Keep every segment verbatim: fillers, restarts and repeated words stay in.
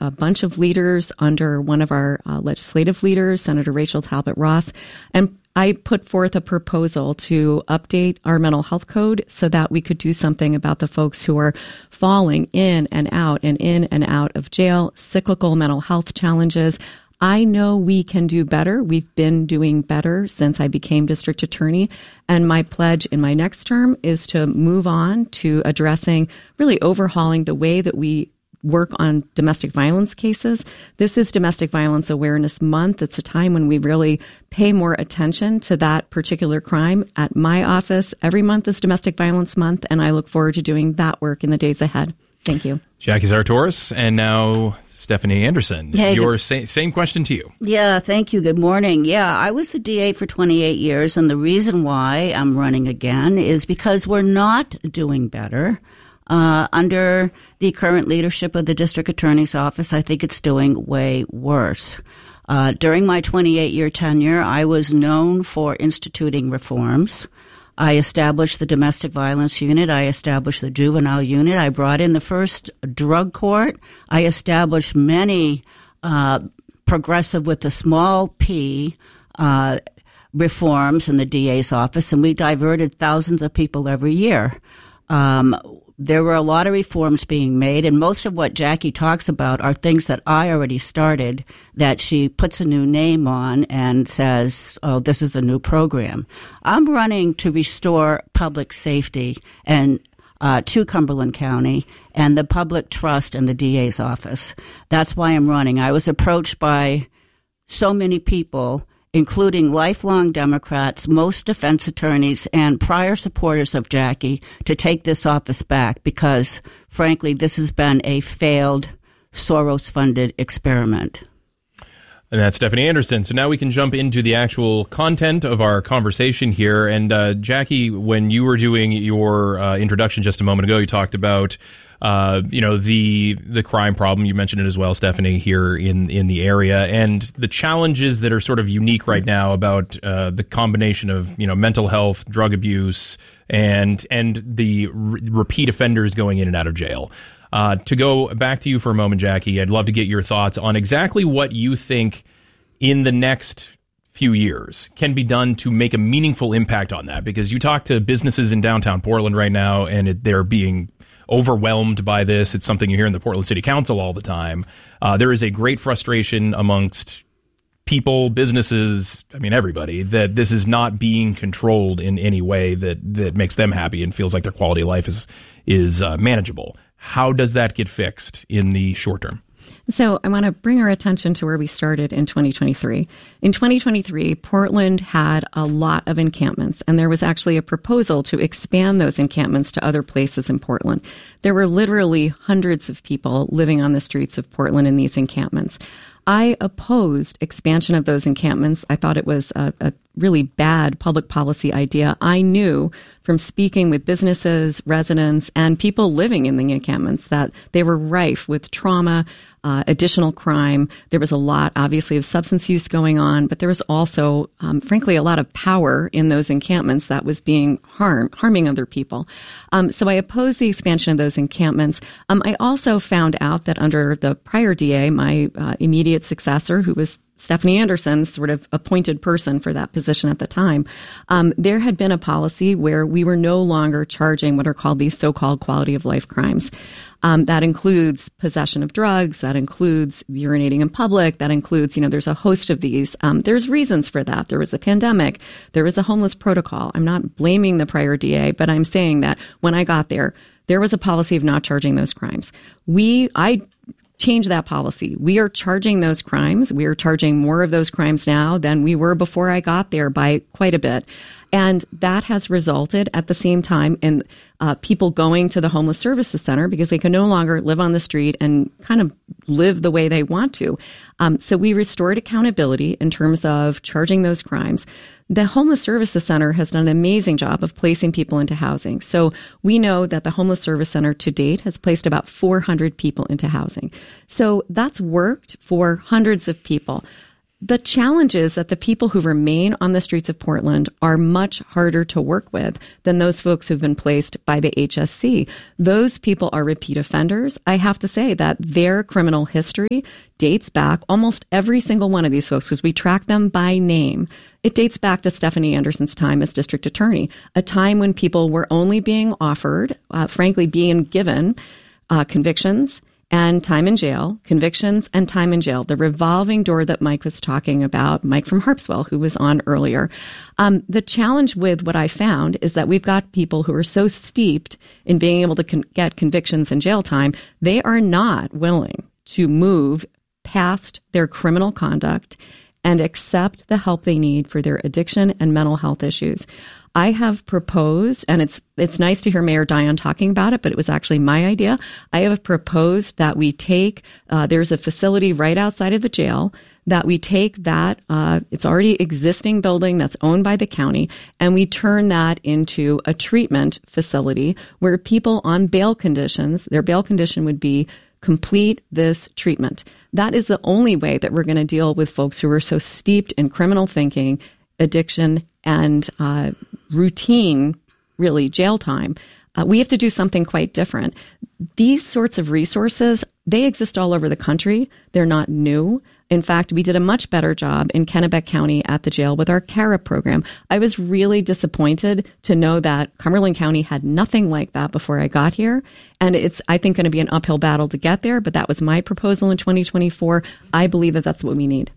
a bunch of leaders under one of our uh, legislative leaders, Senator Rachel Talbot Ross, and I put forth a proposal to update our mental health code so that we could do something about the folks who are falling in and out and in and out of jail, cyclical mental health challenges. I know we can do better. We've been doing better since I became district attorney. And my pledge in my next term is to move on to addressing, really overhauling the way that we work on domestic violence cases. This is Domestic Violence Awareness Month. It's a time when we really pay more attention to that particular crime. At my office, every month is Domestic Violence Month, and I look forward to doing that work in the days ahead. Thank you. Jackie Sartoris, and now Stephanie Anderson. Hey, Your good, sa- same question to you. Yeah, thank you. Good morning. Yeah, I was the D A for twenty-eight years, and the reason why I'm running again is because we're not doing better. Uh, under the current leadership of the district attorney's office, I think it's doing way worse. Uh, during my twenty-eight year tenure, I was known for instituting reforms. I established the domestic violence unit. I established the juvenile unit. I brought in the first drug court. I established many, uh, progressive with a small p, uh, reforms in the D A's office, and we diverted thousands of people every year. Um, There were a lot of reforms being made, and most of what Jackie talks about are things that I already started that she puts a new name on and says, oh, this is a new program. I'm running to restore public safety and uh, to Cumberland County and the public trust in the D A's office. That's why I'm running. I was approached by so many people, including lifelong Democrats, most defense attorneys, and prior supporters of Jackie, to take this office back because, frankly, this has been a failed Soros-funded experiment. And that's Stephanie Anderson. So now we can jump into the actual content of our conversation here. And uh, Jackie, when you were doing your uh, introduction just a moment ago, you talked about Uh, you know, the the crime problem. You mentioned it as well, Stephanie, here in, in the area, and the challenges that are sort of unique right now about uh, the combination of, you know, mental health, drug abuse, and and the re- repeat offenders going in and out of jail. Uh, to go back to you for a moment, Jackie, I'd love to get your thoughts on exactly what you think in the next few years can be done to make a meaningful impact on that, because you talk to businesses in downtown Portland right now, and it, they're being overwhelmed by this. It's something you hear in the Portland City Council all the time. Uh, there is a great frustration amongst people, businesses, I mean, everybody, that this is not being controlled in any way that, that makes them happy and feels like their quality of life is, is uh, manageable. How does that get fixed in the short term? So I want to bring our attention to where we started in twenty twenty-three. In twenty twenty-three, Portland had a lot of encampments, and there was actually a proposal to expand those encampments to other places in Portland. There were literally hundreds of people living on the streets of Portland in these encampments. I opposed expansion of those encampments. I thought it was a, a really bad public policy idea. I knew from speaking with businesses, residents, and people living in the encampments that they were rife with trauma, uh, additional crime. There was a lot, obviously, of substance use going on, but there was also, um, frankly, a lot of power in those encampments that was being harm, harming other people. Um, so I opposed the expansion of those encampments. Um, I also found out that under the prior D A, my uh, immediate successor, who was Stephanie Anderson, sort of appointed person for that position at the time, um, there had been a policy where we were no longer charging what are called these so-called quality of life crimes. Um, that includes possession of drugs, that includes urinating in public, that includes, you know, there's a host of these. Um, there's reasons for that. There was the pandemic. There was a homeless protocol. I'm not blaming the prior D A, but I'm saying that when I got there, there was a policy of not charging those crimes. We, I, change that policy. We are charging those crimes. We are charging more of those crimes now than we were before I got there by quite a bit. And that has resulted at the same time in uh, people going to the Homeless Services Center because they can no longer live on the street and kind of live the way they want to. Um, so we restored accountability in terms of charging those crimes. The Homeless Services Center has done an amazing job of placing people into housing. So we know that the Homeless Service Center to date has placed about four hundred people into housing. So that's worked for hundreds of people. The challenge is that the people who remain on the streets of Portland are much harder to work with than those folks who've been placed by the H S C. Those people are repeat offenders. I have to say that their criminal history dates back, almost every single one of these folks, because we track them by name. It dates back to Stephanie Anderson's time as district attorney, a time when people were only being offered, uh, frankly, being given uh, convictions and time in jail, convictions and time in jail, the revolving door that Mike was talking about, Mike from Harpswell, who was on earlier. Um, the challenge with what I found is that we've got people who are so steeped in being able to con- get convictions and jail time, they are not willing to move past their criminal conduct and accept the help they need for their addiction and mental health issues. I have proposed, and it's it's nice to hear Mayor Dion talking about it, but it was actually my idea. I have proposed that we take, uh, there's a facility right outside of the jail, that we take that, uh, it's already existing building that's owned by the county, and we turn that into a treatment facility where people on bail conditions, their bail condition would be complete this treatment. That is the only way that we're going to deal with folks who are so steeped in criminal thinking, addiction, and uh, routine, really, jail time. Uh, we have to do something quite different. These sorts of resources, they exist all over the country. They're not new. In fact, we did a much better job in Kennebec County at the jail with our CARA program. I was really disappointed to know that Cumberland County had nothing like that before I got here. And it's, I think, going to be an uphill battle to get there. But that was my proposal in twenty twenty-four. I believe that that's what we need.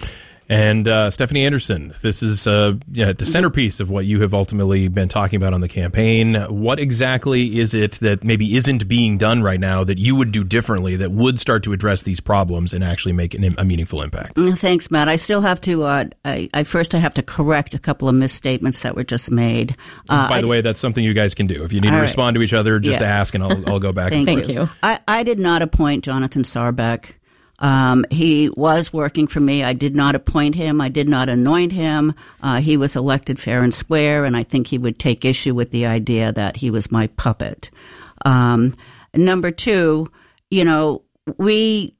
And uh, Stephanie Anderson, this is uh, yeah, the centerpiece of what you have ultimately been talking about on the campaign. What exactly is it that maybe isn't being done right now that you would do differently that would start to address these problems and actually make an, a meaningful impact? Thanks, Matt. I still have to, uh, I, I first I have to correct a couple of misstatements that were just made. Uh, By the I, way, that's something you guys can do. If you need to right. respond to each other, just yeah. ask and I'll, I'll go back Thank and forth. Thank you. I, I did not appoint Jonathan Sarbeck. Um, he was working for me. I did not appoint him. I did not anoint him. Uh, he was elected fair and square, and I think he would take issue with the idea that he was my puppet. Um, number two, you know, we,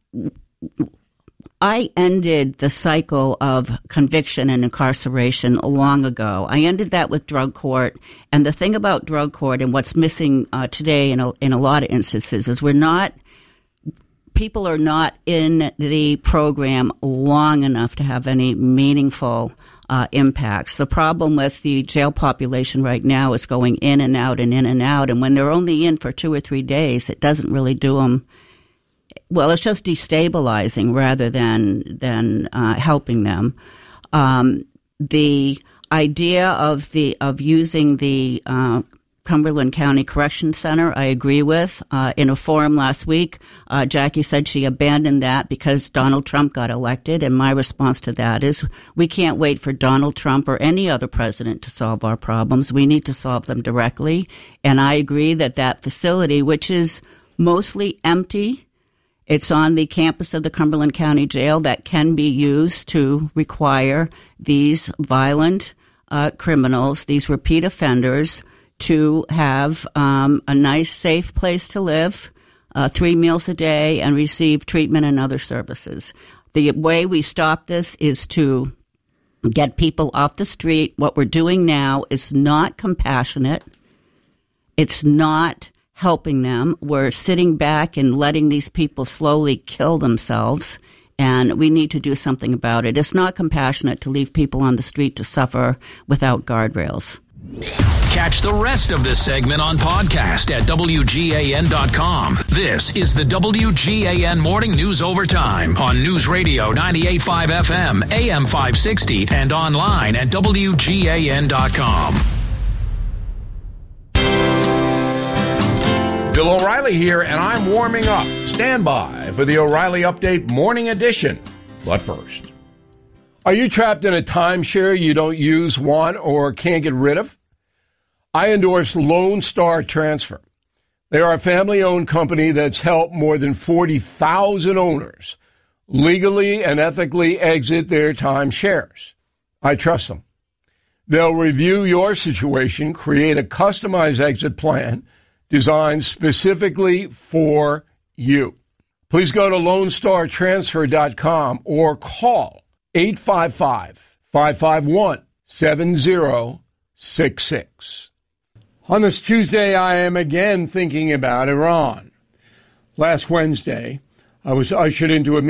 I ended the cycle of conviction and incarceration long ago. I ended that with drug court. And the thing about drug court and what's missing uh, today in a, in a lot of instances is we're not people are not in the program long enough to have any meaningful uh, impacts. The problem with the jail population right now is going in and out and in and out. And when they're only in for two or three days, it doesn't really do them. Well, it's just destabilizing rather than than uh, helping them. Um, the idea of the of using the uh, Cumberland County Correction Center, I agree with. Uh, in a forum last week, uh, Jackie said she abandoned that because Donald Trump got elected. And my response to that is we can't wait for Donald Trump or any other president to solve our problems. We need to solve them directly. And I agree that that facility, which is mostly empty, it's on the campus of the Cumberland County Jail, that can be used to require these violent uh, criminals, these repeat offenders, to have um, a nice, safe place to live, uh, three meals a day, and receive treatment and other services. The way we stop this is to get people off the street. What we're doing now is not compassionate. It's not helping them. We're sitting back and letting these people slowly kill themselves, and we need to do something about it. It's not compassionate to leave people on the street to suffer without guardrails. Catch the rest of this segment on podcast at W G A N dot com. This is the W G A N Morning News Overtime on News Radio ninety-eight point five F M, A M five sixty, and online at W G A N dot com. Bill O'Reilly here, and I'm warming up. Stand by for the O'Reilly Update Morning Edition. But first, are you trapped in a timeshare you don't use, want, or can't get rid of? I endorse Lone Star Transfer. They are a family-owned company that's helped more than forty thousand owners legally and ethically exit their timeshares. I trust them. They'll review your situation, create a customized exit plan designed specifically for you. Please go to lone star transfer dot com or call eight five five, five five one, seven zero six six. On this Tuesday, I am again thinking about Iran. Last Wednesday, I was ushered into a